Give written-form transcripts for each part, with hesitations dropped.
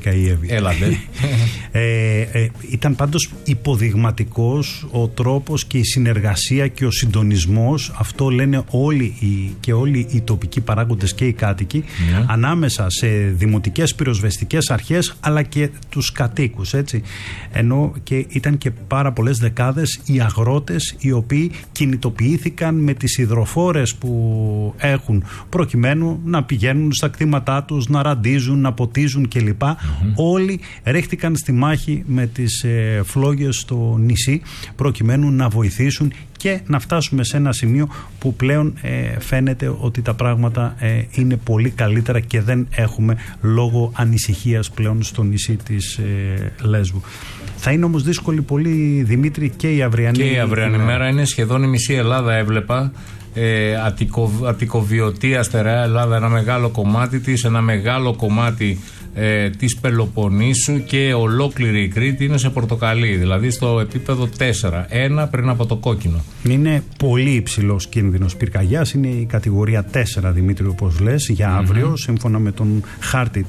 βασικά η Εύη. Έλατε. Ήταν πάντως υποδειγματικός ο τρόπος και η συνεργασία και ο συντονισμός, αυτό λένε όλοι οι τοπικοί παράγοντες και οι κάτοικοι, ανάμεσα σε δημοτικές πυροσβεστικές αρχές αλλά και τους κατοίκους, έτσι. Ενώ και ήταν και πάρα πολλές δεκάδες οι αγρότες οι οποίοι κινητοποιήθηκαν με τις υδροφόρες που έχουν προκειμένου να πηγαίνουν στα κτήματά τους, να ραντίζουν, να ποτίζουν κλπ. Όλοι ρίχτηκαν στη μάχη με τις φλόγες στο νησί προκειμένου να βοηθήσουν και να φτάσουμε σε ένα σημείο που πλέον φαίνεται ότι τα πράγματα είναι πολύ καλύτερα και δεν έχουμε λόγο ανησυχίας πλέον στο νησί της Λέσβου. Θα είναι όμως δύσκολη πολύ, Δημήτρη, και η αυριανή. Και η αυριανή μέρα είναι σχεδόν η μισή Ελλάδα, έβλεπα. Αττικοβιωτία, στερεά Ελλάδα, ένα μεγάλο κομμάτι της, ένα μεγάλο κομμάτι της Πελοποννήσου και ολόκληρη η Κρήτη είναι σε πορτοκαλί, δηλαδή στο επίπεδο 4, ένα πριν από το κόκκινο. Είναι πολύ υψηλός κίνδυνος πυρκαγιάς, είναι η κατηγορία 4, Δημήτρη, όπως λες, για αύριο, σύμφωνα με τον χάρτη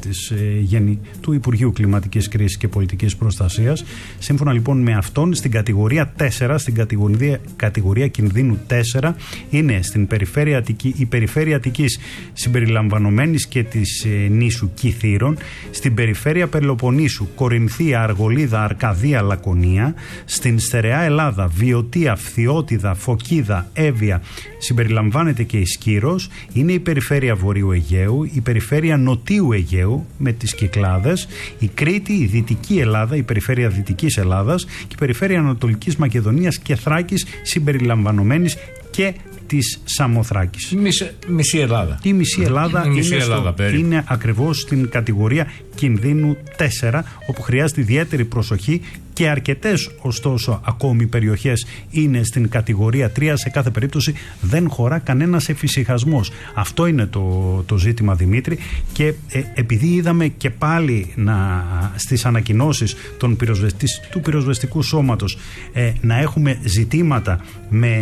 του Υπουργείου Κλιματικής Κρίσης και Πολιτικής Προστασίας. Σύμφωνα λοιπόν με αυτόν, στην κατηγορία 4, στην κατηγορία κινδύνου 4, είναι στην περιφέρεια Αττική, η περιφέρεια Αττικής συμπεριλαμβανομένης και της νήσου Κιθήρων, στην περιφέρεια Πελοποννήσου, Κορινθία, Αργολίδα, Αρκαδία, Λακωνία, στην στερεά Ελλάδα, Βιωτία, Φθιώτιδα, Φωκίδα, Εύβοια, συμπεριλαμβάνεται και η Σκύρος, είναι η περιφέρεια Βορείου Αιγαίου, η περιφέρεια Νοτίου Αιγαίου με τις Κυκλάδες, η Κρήτη, η Δυτική Ελλάδα, η περιφέρεια Δυτικής Ελλάδας και η περιφέρεια Ανατολικής Μακεδονίας και Θράκης, συμπεριλαμβανομένης και της Σαμοθράκης. Μισή Ελλάδα. Η μισή Ελλάδα, είναι ακριβώς στην κατηγορία κινδύνου 4, όπου χρειάζεται ιδιαίτερη προσοχή και αρκετές ωστόσο ακόμη περιοχές είναι στην κατηγορία 3. Σε κάθε περίπτωση δεν χωρά κανένας εφησυχασμός. Αυτό είναι το ζήτημα, Δημήτρη, και επειδή είδαμε και πάλι στις ανακοινώσεις του πυροσβεστικού σώματος να έχουμε ζητήματα με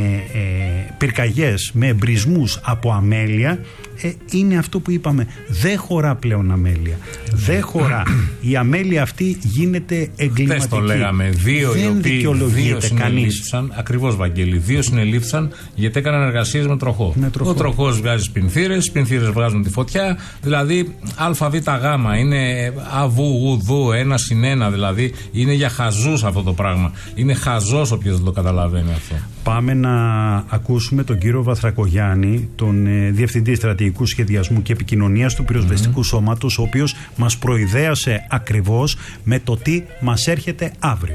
πυρκαγιές, με εμπρισμούς από αμέλεια, είναι αυτό που είπαμε, δεν χωρά πλέον αμέλεια. Δεν χωρά. Η αμέλεια αυτή γίνεται εγκληματική. Χθες το λέγαμε. Δεν δικαιολογείται κανείς. Ακριβώς, Βαγγέλη. 2 συνελήφθησαν γιατί έκαναν εργασίες με τροχό. Ο τροχός βγάζει σπινθήρες, σπινθήρες βγάζουν τη φωτιά. Δηλαδή, ΑΒΓ είναι αβουγουδού, 1+1. Δηλαδή, είναι για χαζούς αυτό το πράγμα. Είναι χαζός όποιος δεν το καταλαβαίνει αυτό. Πάμε να ακούσουμε τον κύριο Βαθρακογιάννη, τον Διευθυντή Στρατηγικού Σχεδιασμού και Επικοινωνίας του Πυροσβεστικού Σώματος, ο οποίος μας προειδέασε ακριβώς με το τι μας έρχεται αύριο.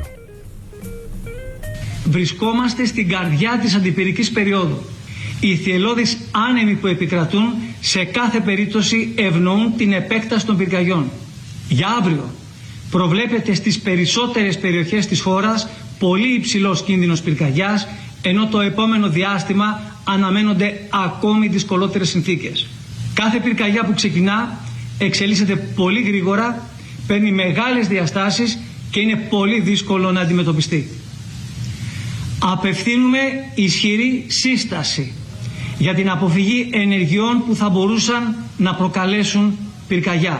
Βρισκόμαστε στην καρδιά της αντιπυρικής περίοδου. Οι θυελλώδεις άνεμοι που επικρατούν σε κάθε περίπτωση ευνοούν την επέκταση των πυρκαγιών. Για αύριο προβλέπεται στις περισσότερες περιοχές της χώρας πολύ υψηλός κίνδυνος πυρκαγιάς, ενώ το επόμενο διάστημα αναμένονται ακόμη δυσκολότερες συνθήκες. Κάθε πυρκαγιά που ξεκινά εξελίσσεται πολύ γρήγορα, παίρνει μεγάλες διαστάσεις και είναι πολύ δύσκολο να αντιμετωπιστεί. Απευθύνουμε ισχυρή σύσταση για την αποφυγή ενεργειών που θα μπορούσαν να προκαλέσουν πυρκαγιά.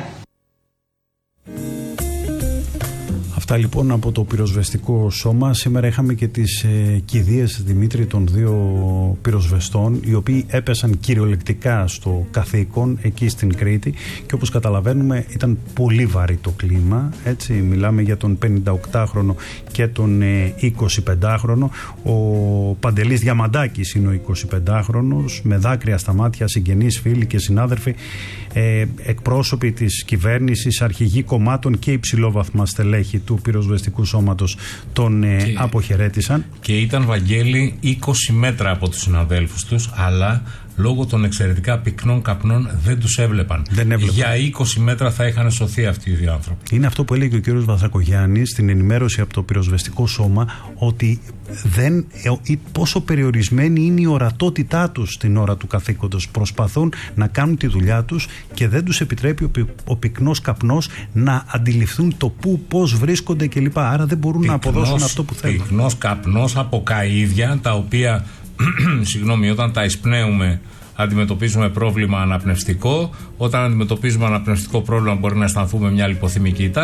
Αυτά λοιπόν από το πυροσβεστικό σώμα. Σήμερα είχαμε και τις κηδείες, Δημήτρη, των 2 πυροσβεστών, οι οποίοι έπεσαν κυριολεκτικά στο καθήκον εκεί στην Κρήτη και όπως καταλαβαίνουμε ήταν πολύ βαρύ το κλίμα, έτσι. Μιλάμε για τον 58χρονο και τον 25χρονο. Ο Παντελής Διαμαντάκης είναι ο 25χρονος, με δάκρυα στα μάτια, συγγενείς, φίλοι και συνάδελφοι, εκπρόσωποι της κυβέρνησης, αρχηγοί κομμάτων και υψηλόβαθμα στελέχη του πυροσβεστικού σώματος τον αποχαιρέτησαν. Και ήταν, Βαγγέλη, 20 μέτρα από τους συναδέλφους τους, αλλά λόγω των εξαιρετικά πυκνών καπνών δεν τους έβλεπαν. Για 20 μέτρα θα είχαν σωθεί αυτοί οι 2 άνθρωποι. Είναι αυτό που έλεγε ο κ. Βαθρακογιάννης στην ενημέρωση από το πυροσβεστικό σώμα, ότι πόσο περιορισμένη είναι η ορατότητά τους στην ώρα του καθήκοντος. Προσπαθούν να κάνουν τη δουλειά τους και δεν τους επιτρέπει ο πυκνός καπνός να αντιληφθούν το πώς βρίσκονται κλπ. Άρα δεν μπορούν να αποδώσουν αυτό που θέλουν. Πυκνός καπνός από καΐδια, τα οποία όταν τα εισπνέουμε αντιμετωπίζουμε πρόβλημα αναπνευστικό. Όταν αντιμετωπίζουμε αναπνευστικό πρόβλημα μπορεί να αισθανθούμε μια λιποθυμική τάση.